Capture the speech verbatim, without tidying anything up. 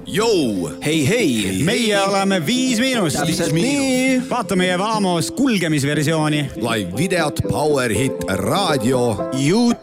Jou! Hei, hei! Meie oleme Viis Miinust. Täpselt nii. Vaata meie Vaamos kulgemisversiooni. Live videot, Power Hit, raadio, YouTube.